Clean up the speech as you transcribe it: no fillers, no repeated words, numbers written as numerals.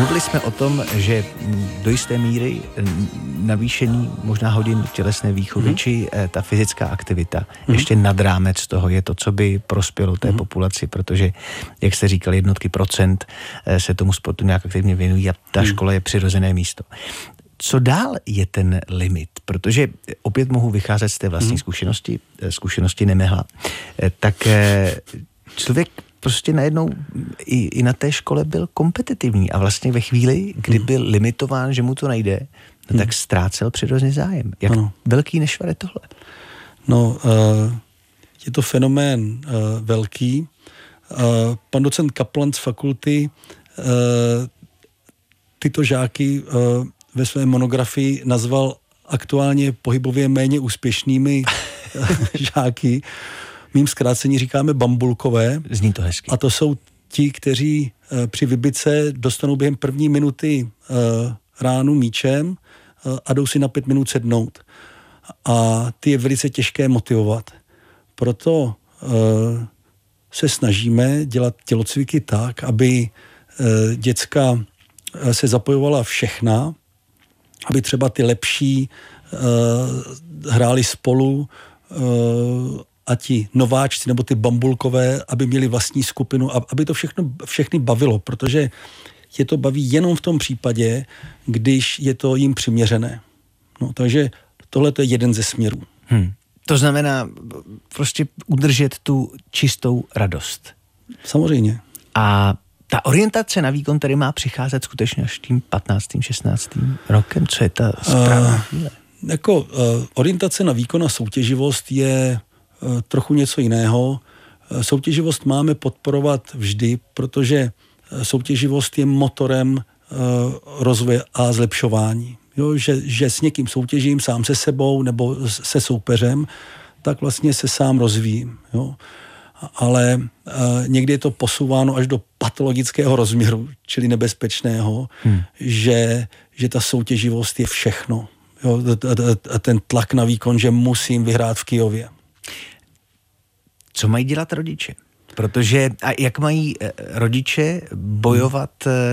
Mluvili jsme o tom, že do jisté míry navýšení možná hodin tělesné výchovy, či ta fyzická aktivita ještě nad rámec toho je to, co by prospělo té populaci, protože, jak jste říkal, jednotky procent se tomu sportu nějak aktivně věnují a ta škola je přirozené místo. Co dál je ten limit? Protože opět mohu vycházet z té vlastní zkušenosti Nemehla. Tak člověk prostě najednou i na té škole byl kompetitivní a vlastně ve chvíli, kdy byl limitován, že mu to nejde, tak ztrácel přirozený zájem. Jak velký nešvar je tohle? No, je to fenomén velký. Pan docent Kaplan z fakulty tyto žáky ve své monografii nazval aktuálně pohybově méně úspěšnými žáky. Mým zkrácení říkáme bambulkové. Zní to hezky. A to jsou ti, kteří při vybice dostanou během první minuty ránu míčem a jdou si na 5 minut sednout. A ty je velice těžké motivovat. Proto se snažíme dělat tělocviky tak, aby děcka se zapojovala všechna, aby třeba ty lepší hráli spolu a ti nováčci nebo ty bambulkové, aby měli vlastní skupinu, aby to všechny bavilo, protože je to baví jenom v tom případě, když je to jim přiměřené. No, takže tohle to je jeden ze směrů. To znamená prostě udržet tu čistou radost. Samozřejmě. A ta orientace na výkon tady má přicházet skutečně až tím 15. 16. rokem? Co je ta správná chvíle? Orientace na výkon a soutěživost je trochu něco jiného. Soutěživost máme podporovat vždy, protože soutěživost je motorem rozvoje a zlepšování. Jo, že s někým soutěžím, sám se sebou nebo se soupeřem, tak vlastně se sám rozvíjím. Jo. Ale někdy je to posouváno až do patologického rozměru, čili nebezpečného, že ta soutěživost je všechno. Jo, ten tlak na výkon, že musím vyhrát v Kyjově. Co mají dělat rodiče? Protože a jak mají rodiče bojovat